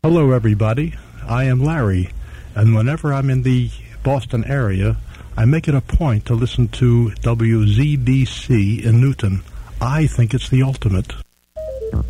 Hello, everybody. I am Larry, and whenever I'm in the Boston area, I make it a point to listen to WZBC in Newton. I think it's the ultimate.